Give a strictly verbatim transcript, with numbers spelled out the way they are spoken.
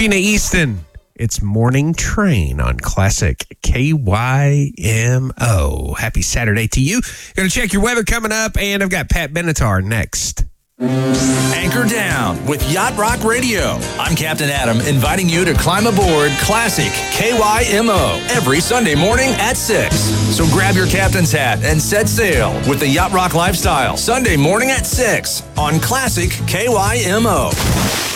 Gina Easton. It's Morning Train on Classic K Y M O. Happy Saturday to you. Going to check your weather coming up, and I've got Pat Benatar next. Anchor down with Yacht Rock Radio. I'm Captain Adam, inviting you to climb aboard Classic K Y M O every Sunday morning at six. So grab your captain's hat and set sail with the Yacht Rock Lifestyle Sunday morning at six on Classic K Y M O.